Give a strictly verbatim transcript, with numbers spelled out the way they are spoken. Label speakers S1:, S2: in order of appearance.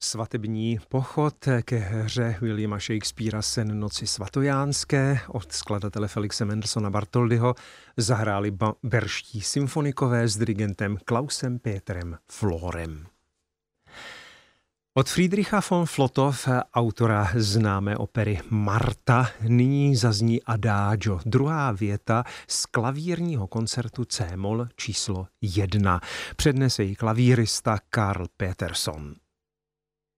S1: Svatební pochod ke hře Williama Shakespearea Sen noci svatojánské od skladatele Felixe Mendelssohna Bartholdyho zahráli ba- berští symfonikové s dirigentem Klausem Petrem Florem. Od Friedricha von Flotow, autora známé opery Marta, nyní zazní Adagio, druhá věta z klavírního koncertu C-moll číslo jedna. Přednese ji klavírista Karl Peterson.